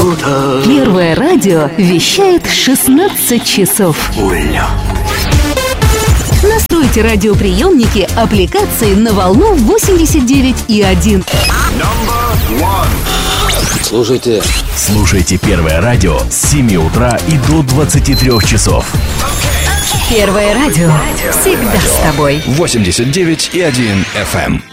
круто. Первое радио вещает 16 часов. Уля. Настройте радиоприемники аппликации на волну 89,1. Слушайте Первое радио с 7 утра и до 23 часов. Первое радио всегда с тобой. 89,1 FM.